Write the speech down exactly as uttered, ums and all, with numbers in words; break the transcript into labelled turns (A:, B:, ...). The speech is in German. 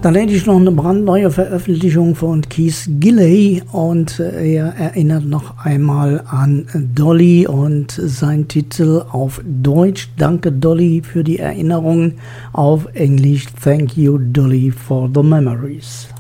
A: Dann hätte ich noch eine brandneue Veröffentlichung von Keith Gilley und er erinnert noch einmal an Dolly und sein Titel auf Deutsch. Danke Dolly für die Erinnerungen, auf Englisch Thank you Dolly for the memories.